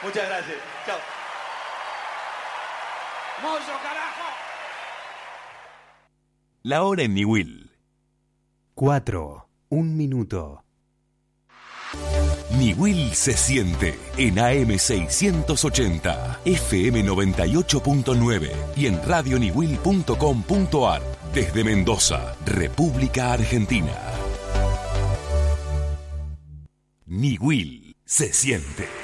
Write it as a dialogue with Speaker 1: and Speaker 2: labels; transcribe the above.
Speaker 1: Muchas gracias. Chao.
Speaker 2: ¡Mozo, carajo!
Speaker 3: La hora en Niwil.
Speaker 4: 4, 1 minuto.
Speaker 3: Niwil se siente en AM 680, FM 98.9 y en radioniwil.com.ar desde Mendoza, República Argentina. Niwil se siente.